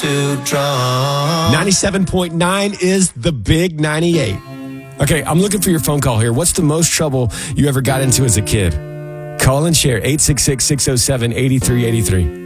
too drunk. 97.9 is the big 98. Okay, I'm looking for your phone call here. What's the most trouble you ever got into as a kid? Call and share 866-607-8383.